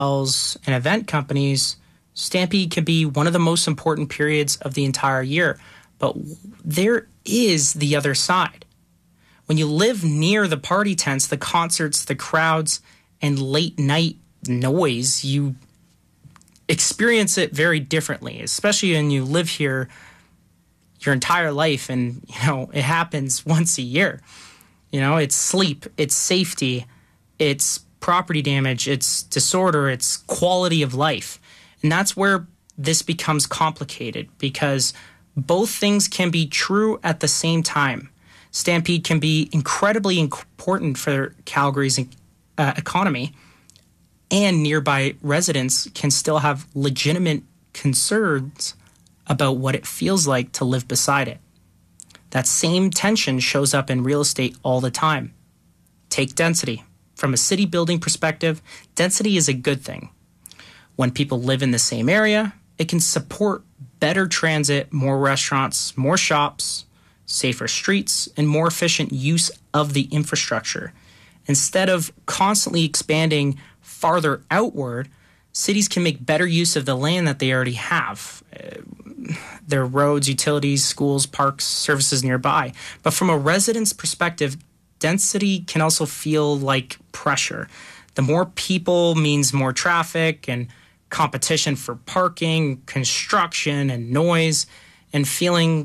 hotels and event companies, Stampede can be one of the most important periods of the entire year. But there is the other side. When you live near the party tents, the concerts, the crowds, and late night noise, you experience it very differently, especially when you live here your entire life and, it happens once a year. It's sleep, it's safety, it's property damage, it's disorder, it's quality of life. And that's where this becomes complicated because both things can be true at the same time. Stampede can be incredibly important for Calgary's economy, and nearby residents can still have legitimate concerns about what it feels like to live beside it. That same tension shows up in real estate all the time. Take density. From a city building perspective, density is a good thing. When people live in the same area, it can support better transit, more restaurants, more shops, safer streets, and more efficient use of the infrastructure. Instead of constantly expanding farther outward, cities can make better use of the land that they already have. There are roads, utilities, schools, parks, services nearby. But from a resident's perspective, density can also feel like pressure. The more people means more traffic and competition for parking, construction, and noise, and a feeling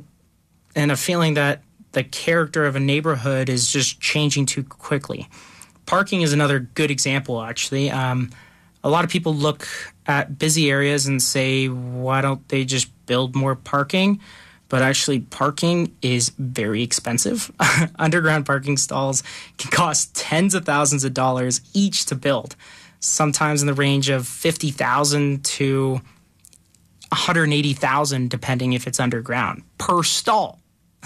that the character of a neighborhood is just changing too quickly. Parking is another good example, actually. A lot of people look at busy areas and say, why don't they just build more parking? But actually, parking is very expensive. Underground parking stalls can cost tens of thousands of dollars each to build, sometimes in the range of $50,000 to $180,000, depending if it's underground, per stall.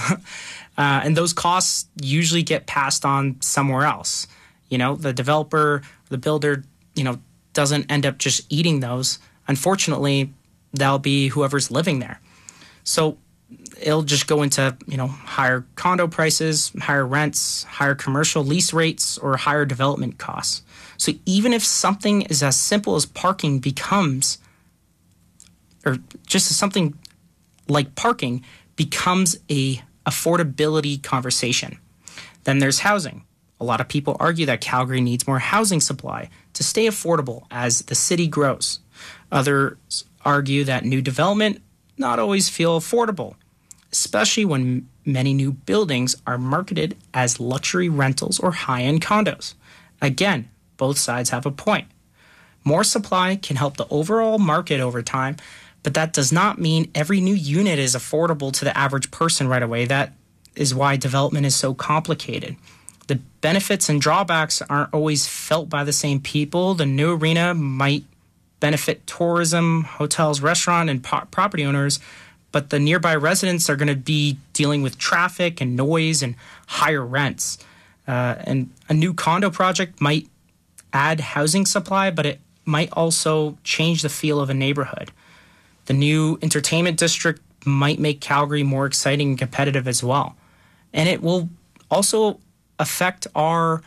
And those costs usually get passed on somewhere else. The developer, the builder, doesn't end up just eating those. Unfortunately, that'll be whoever's living there. So it'll just go into, higher condo prices, higher rents, higher commercial lease rates, or higher development costs. So even if something is as simple as parking becomes, or just something like parking becomes a affordability conversation, then there's housing. A lot of people argue that Calgary needs more housing supply to stay affordable as the city grows. Others argue that new development not always feel affordable, especially when many new buildings are marketed as luxury rentals or high-end condos. Again, both sides have a point. More supply can help the overall market over time, but that does not mean every new unit is affordable to the average person right away. That is why development is so complicated. The benefits and drawbacks aren't always felt by the same people. The new arena might benefit tourism, hotels, restaurant, and property owners, but the nearby residents are going to be dealing with traffic and noise and higher rents. And a new condo project might add housing supply, but it might also change the feel of a neighborhood. The new entertainment district might make Calgary more exciting and competitive as well. And it will also affect the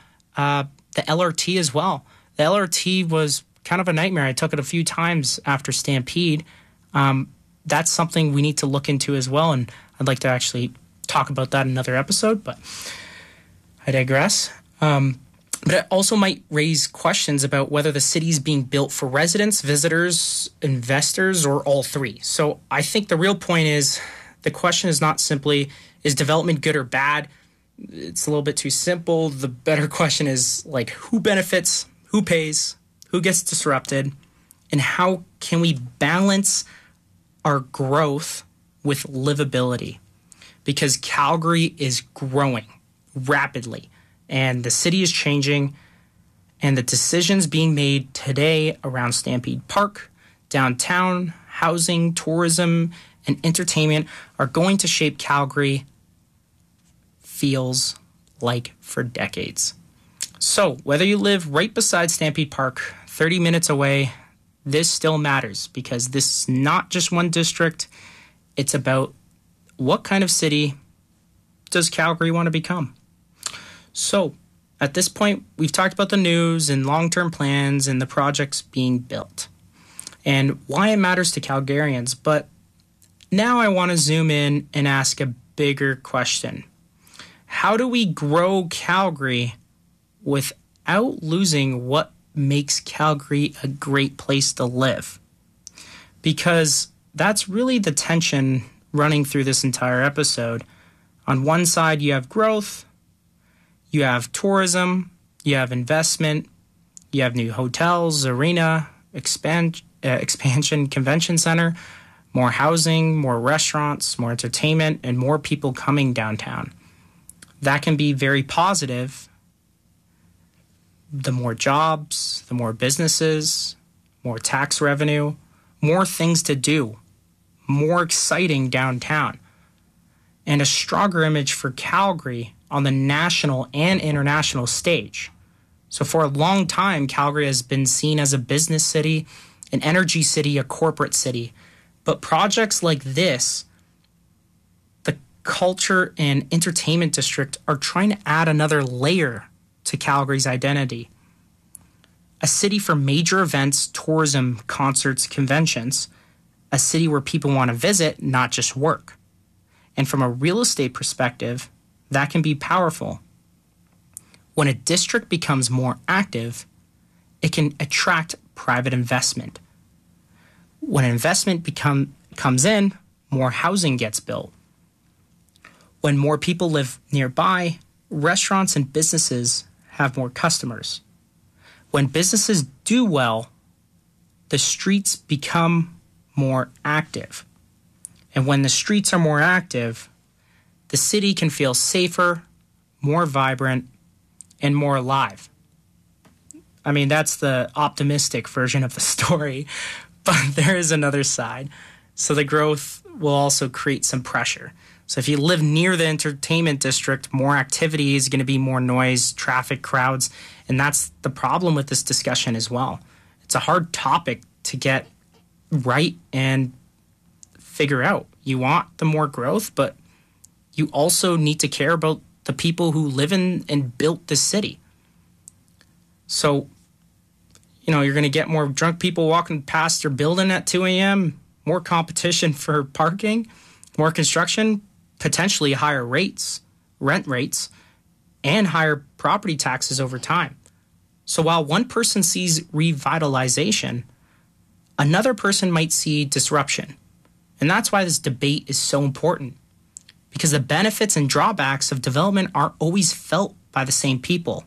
LRT as well. The LRT was kind of a nightmare. I took it a few times after Stampede. That's something we need to look into as well, and I'd like to actually talk about that in another episode, but I digress. But it also might raise questions about whether the city is being built for residents, visitors, investors, or all three. So I think the real point is, the question is not simply, is development good or bad? It's a little bit too simple. The better question is, who benefits, who pays, who gets disrupted, and how can we balance our growth with livability? Because Calgary is growing rapidly, and the city is changing, and the decisions being made today around Stampede Park, downtown, housing, tourism, and entertainment are going to shape Calgary, feels like, for decades. So whether you live right beside Stampede Park, 30 minutes away, this still matters, because this is not just one district. It's about what kind of city does Calgary want to become. So At this point, we've talked about the news and long-term plans and the projects being built and why it matters to Calgarians. But now I want to zoom in and ask a bigger question. How do we grow Calgary without losing what makes Calgary a great place to live? Because that's really the tension running through this entire episode. On one side, you have growth, you have tourism, you have investment, you have new hotels, arena, expansion, convention center, more housing, more restaurants, more entertainment, and more people coming downtown. That can be very positive. The more jobs, the more businesses, more tax revenue, more things to do, more exciting downtown, and a stronger image for Calgary on the national and international stage. So for a long time, Calgary has been seen as a business city, an energy city, a corporate city. But projects like this, the culture and entertainment district, are trying to add another layer to Calgary's identity. A city for major events, tourism, concerts, conventions. A city where people want to visit, not just work. And from a real estate perspective, that can be powerful. When a district becomes more active, it can attract private investment. When investment comes in, more housing gets built. When more people live nearby, restaurants and businesses have more customers. When businesses do well, the streets become more active. And when the streets are more active, the city can feel safer, more vibrant, and more alive. I mean, that's the optimistic version of the story, but there is another side. So the growth will also create some pressure. So if you live near the entertainment district, more activity is going to be more noise, traffic, crowds, and that's the problem with this discussion as well. It's a hard topic to get right and figure out. You want the more growth, but you also need to care about the people who live in and built this city. So, you're going to get more drunk people walking past your building at 2 a.m., more competition for parking, more construction, potentially higher rates, rent rates, and higher property taxes over time. So while one person sees revitalization, another person might see disruption. And that's why this debate is so important, because the benefits and drawbacks of development aren't always felt by the same people.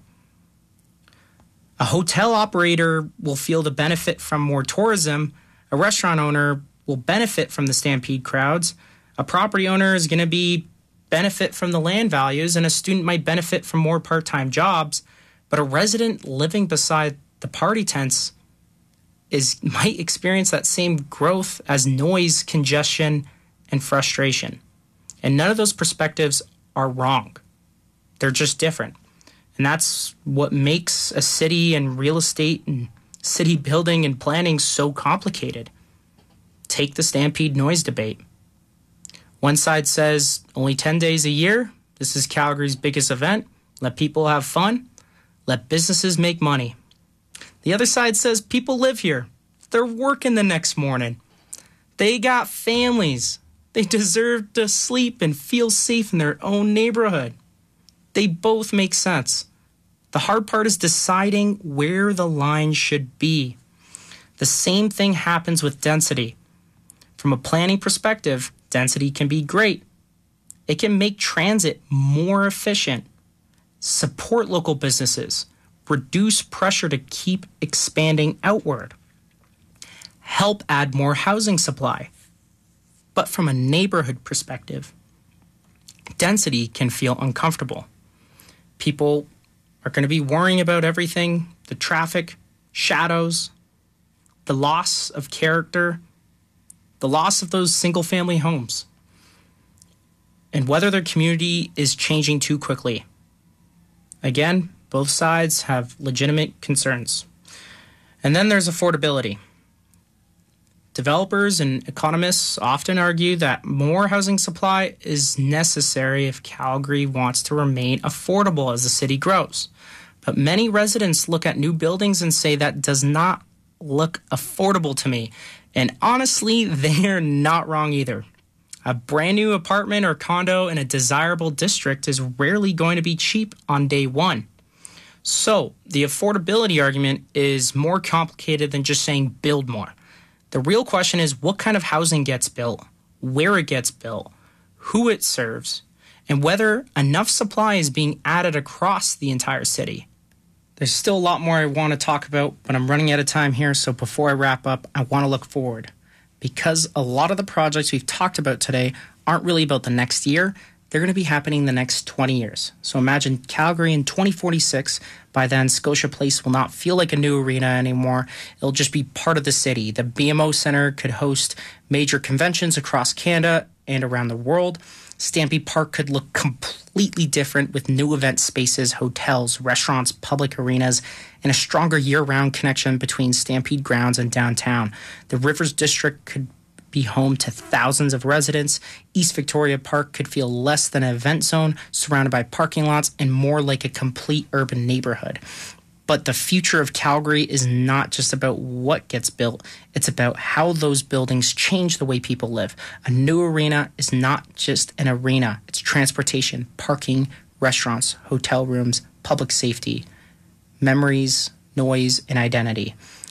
A hotel operator will feel the benefit from more tourism. A restaurant owner will benefit from the stampede crowds. A property owner is going to benefit from the land values, and a student might benefit from more part-time jobs. But a resident living beside the party tents might experience that same growth as noise, congestion, and frustration. And none of those perspectives are wrong. They're just different. And that's what makes a city and real estate and city building and planning so complicated. Take the stampede noise debate. One side says only 10 days a year. This is Calgary's biggest event. Let people have fun. Let businesses make money. The other side says people live here. They're working the next morning. They got families. They deserve to sleep and feel safe in their own neighborhood. They both make sense. The hard part is deciding where the line should be. The same thing happens with density. From a planning perspective, density can be great. It can make transit more efficient, support local businesses, reduce pressure to keep expanding outward, help add more housing supply. But from a neighborhood perspective, density can feel uncomfortable. People are going to be worrying about everything, the traffic, shadows, the loss of character, the loss of those single-family homes, and whether their community is changing too quickly. Again, both sides have legitimate concerns. And then there's affordability. Developers and economists often argue that more housing supply is necessary if Calgary wants to remain affordable as the city grows. But many residents look at new buildings and say that does not look affordable to me. And honestly, they're not wrong either. A brand new apartment or condo in a desirable district is rarely going to be cheap on day one. So the affordability argument is more complicated than just saying build more. The real question is what kind of housing gets built, where it gets built, who it serves, and whether enough supply is being added across the entire city. There's still a lot more I want to talk about, but I'm running out of time here, so before I wrap up, I want to look forward. Because a lot of the projects we've talked about today aren't really about the next year, they're going to be happening the next 20 years. So imagine Calgary in 2046. By then, Scotia Place will not feel like a new arena anymore. It'll just be part of the city. The BMO Centre could host major conventions across Canada and around the world. Stampede Park could look completely different with new event spaces, hotels, restaurants, public arenas, and a stronger year-round connection between Stampede grounds and downtown. The Rivers District could be home to thousands of residents. East Victoria Park could feel less than an event zone, surrounded by parking lots, and more like a complete urban neighborhood. But the future of Calgary is not just about what gets built. It's about how those buildings change the way people live. A new arena is not just an arena. It's transportation, parking, restaurants, hotel rooms, public safety, memories, noise, and identity.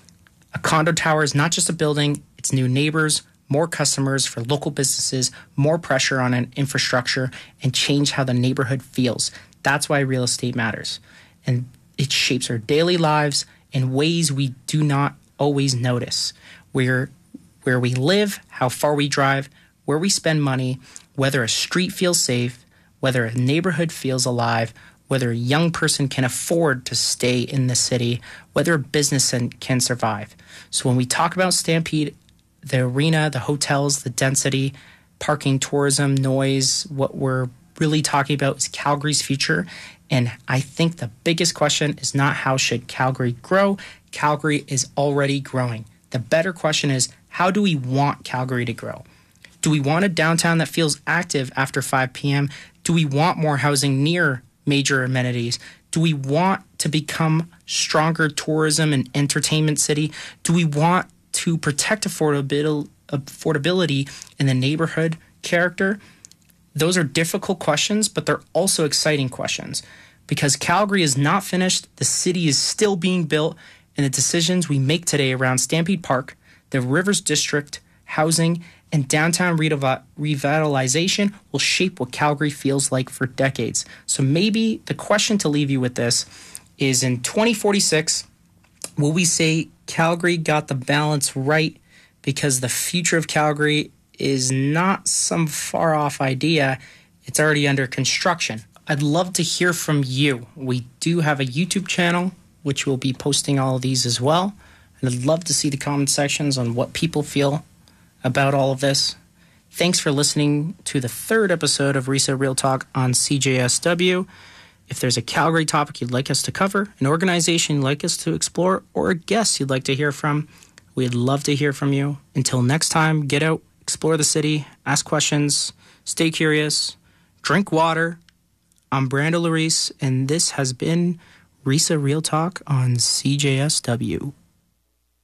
A condo tower is not just a building. It's new neighbors, more customers for local businesses, more pressure on an infrastructure, and change how the neighborhood feels. That's why real estate matters. And it shapes our daily lives in ways we do not always notice. Where we live, how far we drive, where we spend money, whether a street feels safe, whether a neighborhood feels alive, whether a young person can afford to stay in the city, whether a business can survive. So when we talk about Stampede, the arena, the hotels, the density, parking, tourism, noise, what we're really talking about is Calgary's future. And I think the biggest question is not how should Calgary grow? Calgary is already growing. The better question is, how do we want Calgary to grow? Do we want a downtown that feels active after 5 p.m.? Do we want more housing near major amenities? Do we want to become stronger tourism and entertainment city? Do we want to protect affordability in the neighborhood character? Those are difficult questions, but they're also exciting questions because Calgary is not finished. The city is still being built, and the decisions we make today around Stampede Park, the Rivers District, housing, and downtown revitalization will shape what Calgary feels like for decades. So maybe the question to leave you with this is in 2046, will we say Calgary got the balance right because the future of Calgary is not some far-off idea. It's already under construction. I'd love to hear from you. We do have a YouTube channel, which will be posting all of these as well. And I'd love to see the comment sections on what people feel about all of this. Thanks for listening to the third episode of RISA Real Talk on CJSW. If there's a Calgary topic you'd like us to cover, an organization you'd like us to explore, or a guest you'd like to hear from, we'd love to hear from you. Until next time, get out, explore the city, ask questions, stay curious, drink water. I'm Brando Larice, and this has been RISA Real Talk on CJSW.